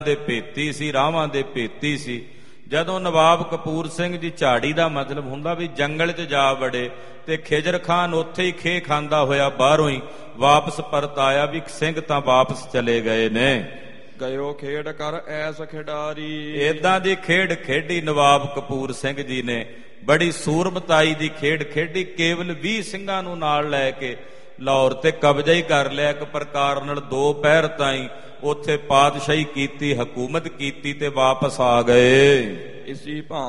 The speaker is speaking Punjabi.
ਦੇ ਭੇਤੀ ਸੀ, ਰਾਵਾਂ ਦੇ ਭੇਤੀ ਸੀ। ਜਦੋਂ ਨਵਾਬ ਕਪੂਰ ਸਿੰਘ ਜੀ ਝਾੜੀ ਦਾ ਮਤਲਬ ਹੁੰਦਾ ਵੀ ਜੰਗਲ 'ਚ ਜਾ ਵੜੇ, ਤੇ ਖਿਜਰ ਖਾਨ ਉੱਥੇ ਹੀ ਖੇ ਖਾਂਦਾ ਹੋਇਆ ਬਾਹਰੋਂ ਹੀ ਵਾਪਸ ਪਰਤ ਆਇਆ ਵੀ ਸਿੰਘ ਤਾਂ ਵਾਪਸ ਚਲੇ ਗਏ ਨੇ। ਗਇਓ ਖੇਡ ਕਰ ਐਸ ਖਿਡਾਰੀ। ਏਦਾਂ ਦੀ ਖੇਡ ਖੇਡੀ ਨਵਾਬ ਕਪੂਰ ਸਿੰਘ ਜੀ ਨੇ, ਬੜੀ ਸੂਰਮਤਾਈ ਦੀ ਖੇਡ ਖੇਡੀ। ਕੇਵਲ 20 ਸਿੰਘਾਂ ਨੂੰ ਨਾਲ ਲੈ ਕੇ ਲਾਹੌਰ ਤੇ ਕਬਜ਼ਾ ਹੀ ਕਰ ਲਿਆ ਇੱਕ ਪ੍ਰਕਾਰ ਨਾਲ। 2 ਪਹਿਰ ਤਾਈਂ ਉੱਥੇ ਪਾਤਸ਼ਾਹੀ ਕੀਤੀ, ਹਕੂਮਤ ਕੀਤੀ ਤੇ ਵਾਪਸ ਆ ਗਏ। ਇਸੀ ਭਾਂ